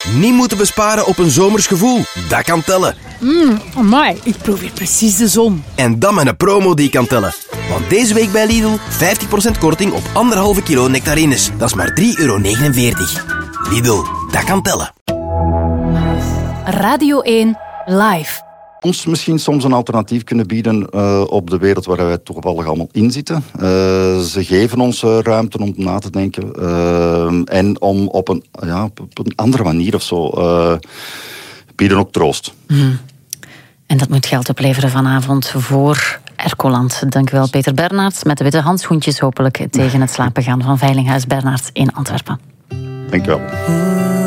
Niet moeten besparen op een zomers gevoel. Dat kan tellen. Amai, ik proef hier precies de zon. En dan met een promo die kan tellen. Want deze week bij Lidl 50% korting op 1,5 kilo nectarines. Dat is maar €3,49. Lidl, dat kan tellen. Radio 1 Live. Ons misschien soms een alternatief kunnen bieden op de wereld waar wij toevallig allemaal in zitten. Ze geven ons ruimte om na te denken en om op een andere manier of zo bieden ook troost. En dat moet geld opleveren vanavond voor Ercoland. Dank u wel, Peter Bernards. Met de witte handschoentjes hopelijk tegen het slapen gaan van Veilinghuis Bernards in Antwerpen. Dank u wel.